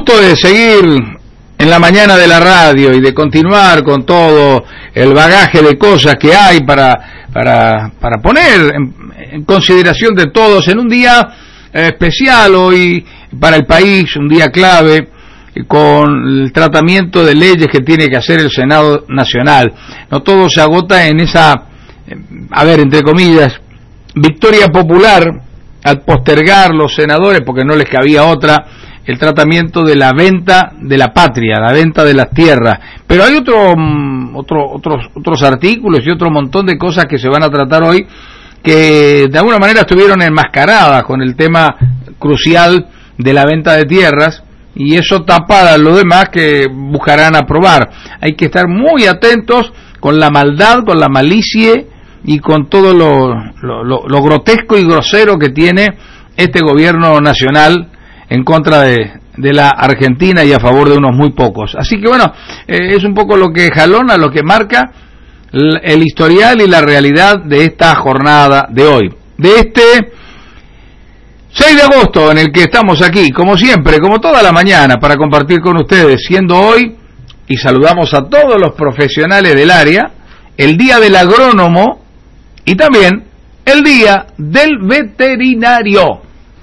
gusto de seguir en la mañana de la radio y de continuar con todo el bagaje de cosas que hay para poner en consideración de todos en un día especial hoy para el país, un día clave, con el tratamiento de leyes que tiene que hacer el Senado Nacional. No todo se agota en esa, entre comillas, victoria popular al postergar los senadores, porque no les cabía otra, el tratamiento de la venta de la patria, la venta de las tierras. Pero hay otros artículos y otro montón de cosas que se van a tratar hoy que de alguna manera estuvieron enmascaradas con el tema crucial de la venta de tierras, y eso tapa lo demás que buscarán aprobar. Hay que estar muy atentos con la maldad, con la malicia y con todo lo grotesco y grosero que tiene este gobierno nacional en contra de la Argentina y a favor de unos muy pocos. Así que bueno, es un poco lo que jalona, lo que marca el historial y la realidad de esta jornada de hoy, de este 6 de agosto en el que estamos aquí, como siempre, como toda la mañana, para compartir con ustedes, siendo hoy, y saludamos a todos los profesionales del área, el Día del Agrónomo y también el Día del Veterinario.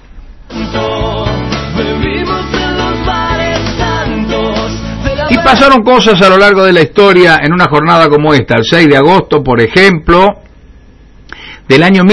Y pasaron cosas a lo largo de la historia en una jornada como esta, el 6 de agosto, por ejemplo, del año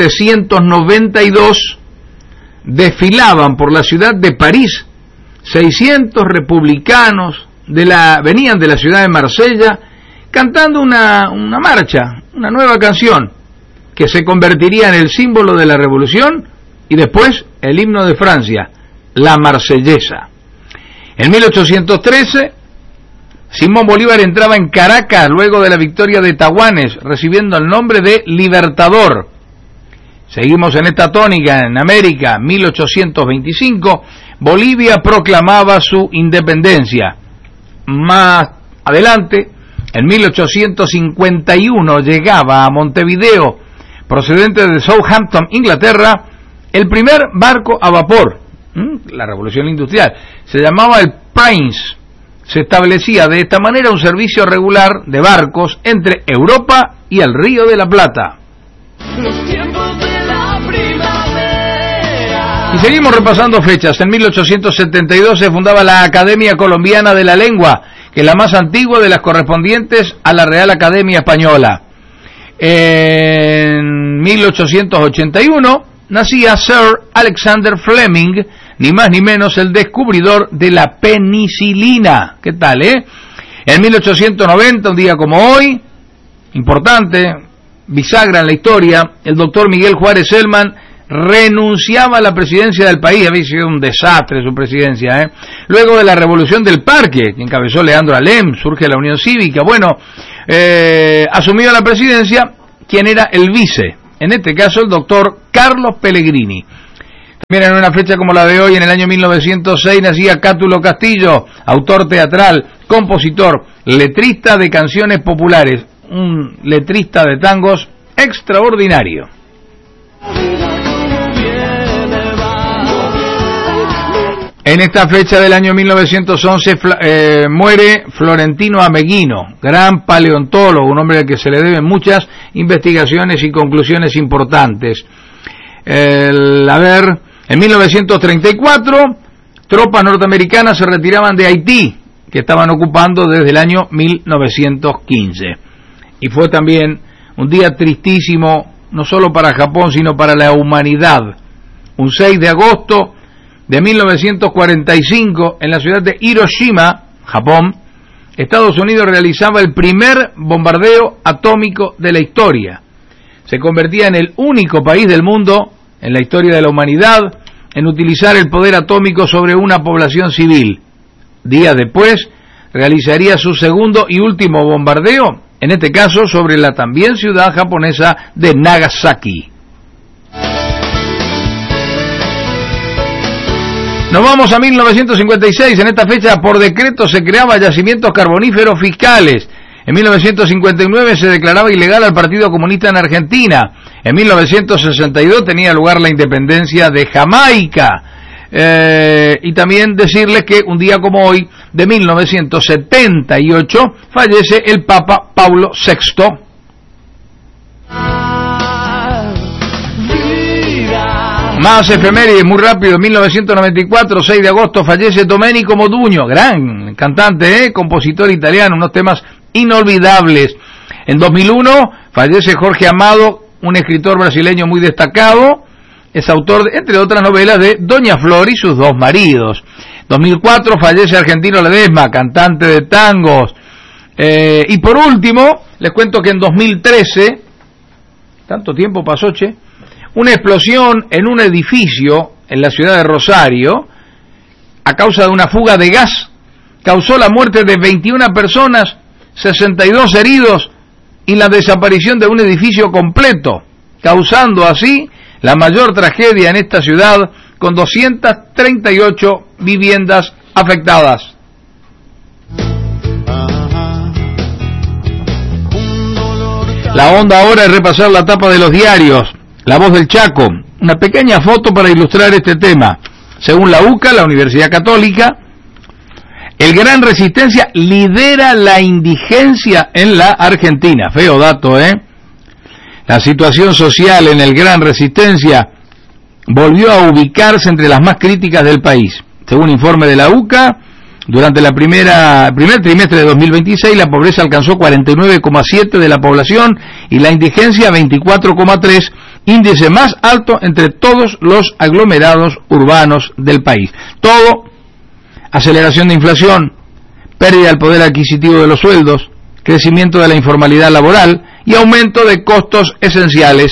1792, desfilaban por la ciudad de París 600 republicanos venían de la ciudad de Marsella cantando una marcha, una nueva canción que se convertiría en el símbolo de la revolución y después el himno de Francia, la Marsellesa. En 1813, Simón Bolívar entraba en Caracas luego de la victoria de Tahuanes, recibiendo el nombre de Libertador. Seguimos en esta tónica en América. 1825, Bolivia proclamaba su independencia. Más adelante, en 1851, llegaba a Montevideo, procedente de Southampton, Inglaterra, el primer barco a vapor. La revolución industrial. Se llamaba el Prince. Se establecía de esta manera un servicio regular de barcos entre Europa y el Río de la Plata. Los tiempos de la primavera. Y seguimos repasando fechas. En 1872 se fundaba la Academia Colombiana de la Lengua, que es la más antigua de las correspondientes a la Real Academia Española. En 1881 nacía Sir Alexander Fleming, ni más ni menos el descubridor de la penicilina. ¿Qué tal, En 1890, un día como hoy, importante, bisagra en la historia, el doctor Miguel Juárez Celman renunciaba a la presidencia del país. Había sido un desastre su presidencia, Luego de la revolución del Parque, que encabezó Leandro Alem, surge la Unión Cívica. Bueno, asumió la presidencia quien era el vice, en este caso el doctor Carlos Pellegrini. También en una fecha como la de hoy, en el año 1906, nacía Cátulo Castillo, autor teatral, compositor, letrista de canciones populares, un letrista de tangos extraordinario. En esta fecha del año 1911 muere Florentino Ameghino, gran paleontólogo, un hombre al que se le deben muchas investigaciones y conclusiones importantes. En 1934, tropas norteamericanas se retiraban de Haití, que estaban ocupando desde el año 1915. Y fue también un día tristísimo, no solo para Japón, sino para la humanidad. Un 6 de agosto de 1945, en la ciudad de Hiroshima, Japón, Estados Unidos realizaba el primer bombardeo atómico de la historia. Se convertía en el único país del mundo, en la historia de la humanidad, en utilizar el poder atómico sobre una población civil. Días después, realizaría su segundo y último bombardeo, en este caso sobre la también ciudad japonesa de Nagasaki. Nos vamos a 1956. En esta fecha, por decreto, se creaban yacimientos carboníferos fiscales. En 1959 se declaraba ilegal al Partido Comunista en Argentina. En 1962 tenía lugar la independencia de Jamaica. Y también decirles que un día como hoy, de 1978, fallece el Papa Paulo VI. Más efemérides, muy rápido. En 1994, 6 de agosto, fallece Domenico Modugno, gran cantante, compositor italiano, unos temas inolvidables. En 2001, fallece Jorge Amado, un escritor brasileño muy destacado. Es autor, entre otras novelas, de Doña Flor y sus dos maridos. 2004, fallece Argentino Ledesma, cantante de tangos. Y por último, les cuento que en 2013, tanto tiempo pasó, che, una explosión en un edificio en la ciudad de Rosario, a causa de una fuga de gas, causó la muerte de 21 personas, 62 heridos y la desaparición de un edificio completo, causando así la mayor tragedia en esta ciudad, con 238 viviendas afectadas. La onda ahora es repasar la tapa de los diarios. La Voz del Chaco, una pequeña foto para ilustrar este tema. Según la UCA, la Universidad Católica, el Gran Resistencia lidera la indigencia en la Argentina. Feo dato, ¿eh? La situación social en el Gran Resistencia volvió a ubicarse entre las más críticas del país. Según informe de la UCA, durante el primer trimestre de 2026, la pobreza alcanzó 49,7% de la población y la indigencia 24,3%, índice más alto entre todos los aglomerados urbanos del país. Todo, aceleración de inflación, pérdida del poder adquisitivo de los sueldos, crecimiento de la informalidad laboral y aumento de costos esenciales.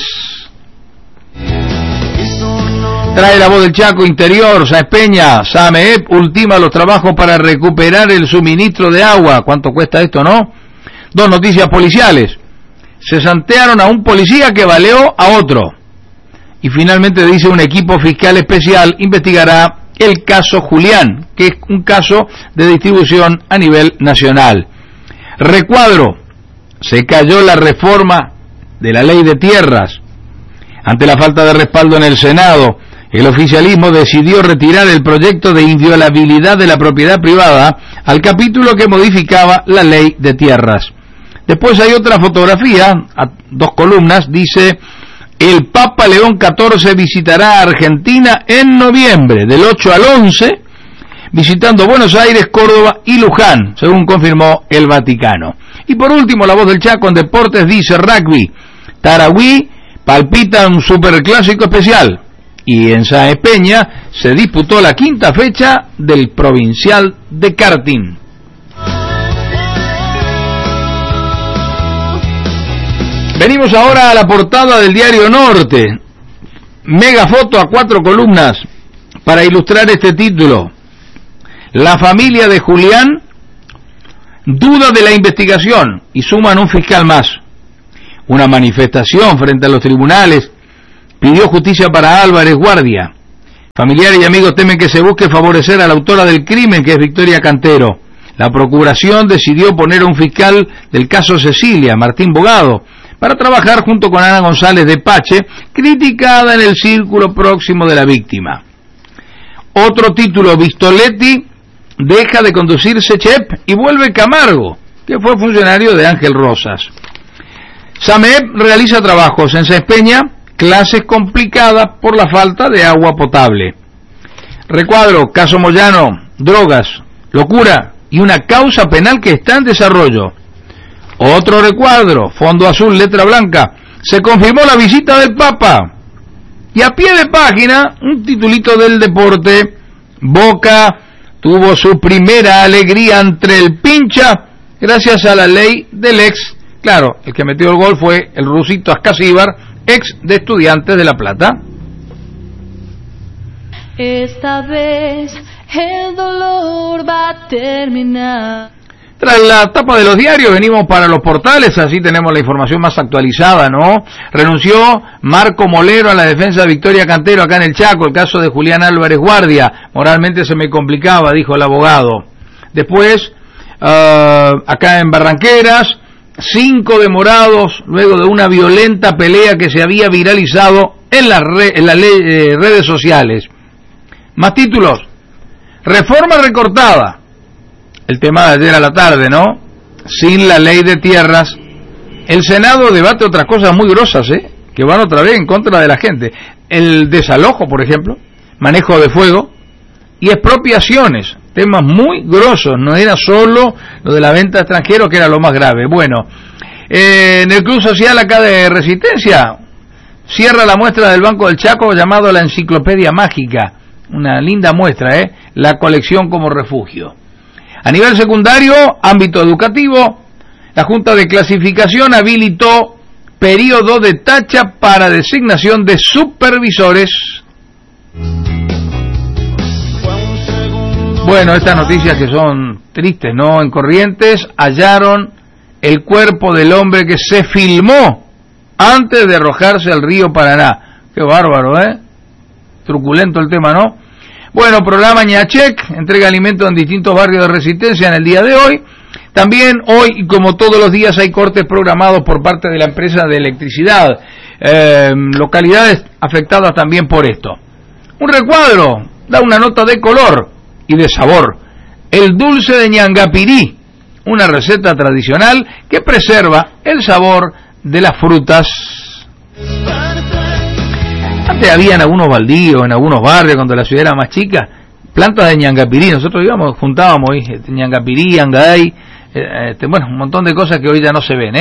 Trae la Voz del Chaco, Interior, Sáenz Peña, SAMEEP ultima los trabajos para recuperar el suministro de agua. ¿Cuánto cuesta esto, no? Dos noticias policiales. Se santearon a un policía que baleó a otro. Y finalmente dice, un equipo fiscal especial investigará el caso Julián, que es un caso de distribución a nivel nacional. Recuadro, se cayó la reforma de la ley de tierras. Ante la falta de respaldo en el Senado, el oficialismo decidió retirar el proyecto de inviolabilidad de la propiedad privada al capítulo que modificaba la ley de tierras. Después hay otra fotografía, a 2 columnas, dice: el Papa León XIV visitará Argentina en noviembre, del 8 al 11, visitando Buenos Aires, Córdoba y Luján, según confirmó el Vaticano. Y por último, la Voz del Chaco en deportes dice: rugby, Tarahui palpita un superclásico especial. Y en Sáenz Peña se disputó la 5ª fecha del provincial de karting. Venimos ahora a la portada del Diario Norte. Mega foto a 4 columnas para ilustrar este título. La familia de Julián duda de la investigación y suman un fiscal más. Una manifestación frente a los tribunales pidió justicia para Álvarez Guardia. Familiares y amigos temen que se busque favorecer a la autora del crimen, que es Victoria Cantero. La procuración decidió poner a un fiscal del caso Cecilia, Martín Bogado, para trabajar junto con Ana González de Pache, criticada en el círculo próximo de la víctima. Otro título, Vistoletti deja de conducirse Chep y vuelve Camargo, que fue funcionario de Ángel Rosas. SAMEEP realiza trabajos en Sáenz Peña, clases complicadas por la falta de agua potable. Recuadro, caso Moyano, drogas, locura y una causa penal que está en desarrollo. Otro recuadro, fondo azul, letra blanca, se confirmó la visita del Papa. Y a pie de página, un titulito del deporte: Boca tuvo su primera alegría entre el Pincha gracias a la ley del ex. Claro, el que metió el gol fue el rusito Ascasíbar, ex de Estudiantes de La Plata. Esta vez el dolor va a terminar. Tras la tapa de los diarios venimos para los portales, así tenemos la información más actualizada, ¿no? Renunció Marco Molero a la defensa de Victoria Cantero acá en el Chaco, el caso de Julián Álvarez Guardia. Moralmente se me complicaba, dijo el abogado. Después, acá en Barranqueras, 5 demorados luego de una violenta pelea que se había viralizado en las redes sociales. Más títulos. Reforma recortada. El tema de ayer a la tarde, ¿no? Sin la ley de tierras. El Senado debate otras cosas muy grosas, que van otra vez en contra de la gente. El desalojo, por ejemplo, manejo de fuego y expropiaciones. Temas muy grosos, no era solo lo de la venta a extranjeros, que era lo más grave. Bueno, en el Club Social acá de Resistencia, cierra la muestra del Banco del Chaco llamado la Enciclopedia Mágica. Una linda muestra, la colección como refugio. A nivel secundario, ámbito educativo, la Junta de Clasificación habilitó periodo de tacha para designación de supervisores. Bueno, estas noticias que son tristes, ¿no? En Corrientes hallaron el cuerpo del hombre que se filmó antes de arrojarse al río Paraná. Qué bárbaro, truculento el tema, ¿no? Bueno, programa Ñachec, entrega alimentos en distintos barrios de Resistencia en el día de hoy. También hoy, y como todos los días, hay cortes programados por parte de la empresa de electricidad. Localidades afectadas también por esto. Un recuadro da una nota de color y de sabor. El dulce de Ñangapirí, una receta tradicional que preserva el sabor de las frutas. Antes había en algunos baldíos, en algunos barrios, cuando la ciudad era más chica, plantas de Ñangapirí. Nosotros íbamos, juntábamos Ñangapirí, Angaday, bueno, un montón de cosas que hoy ya no se ven.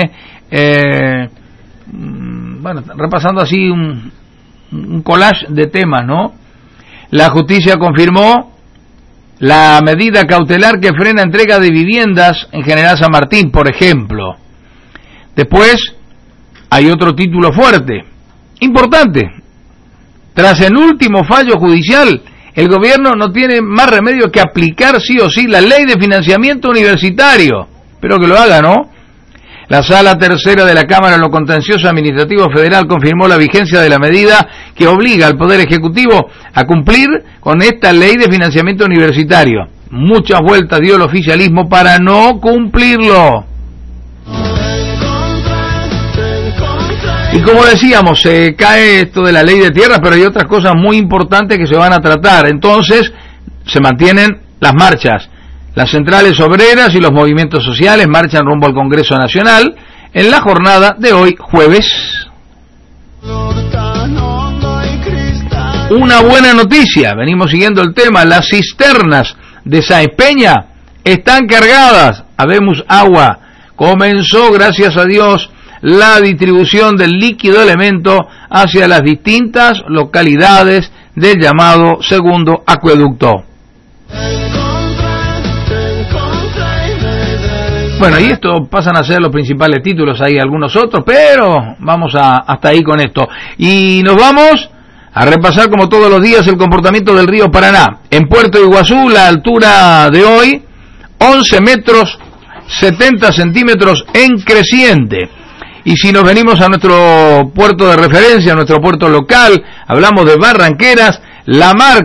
Bueno, repasando así un collage de temas, ¿no? La justicia confirmó la medida cautelar que frena entrega de viviendas en General San Martín, por ejemplo. Después hay otro título fuerte, importante. Tras el último fallo judicial, el gobierno no tiene más remedio que aplicar sí o sí la ley de financiamiento universitario. Espero que lo haga, ¿no? La Sala Tercera de la Cámara en lo Contencioso Administrativo Federal confirmó la vigencia de la medida que obliga al Poder Ejecutivo a cumplir con esta ley de financiamiento universitario. Muchas vueltas dio el oficialismo para no cumplirlo. Y como decíamos, se cae esto de la ley de tierras, pero hay otras cosas muy importantes que se van a tratar. Entonces, se mantienen las marchas. Las centrales obreras y los movimientos sociales marchan rumbo al Congreso Nacional en la jornada de hoy, jueves. Una buena noticia, venimos siguiendo el tema, las cisternas de Sáenz Peña están cargadas, habemos agua. Comenzó, gracias a Dios, la distribución del líquido elemento hacia las distintas localidades del llamado segundo acueducto. Bueno, y esto pasan a ser los principales títulos, hay algunos otros, pero vamos hasta ahí con esto. Y nos vamos a repasar como todos los días el comportamiento del río Paraná. En Puerto Iguazú, la altura de hoy, 11 metros 70 centímetros en creciente. Y si nos venimos a nuestro puerto de referencia, a nuestro puerto local, hablamos de Barranqueras, la marca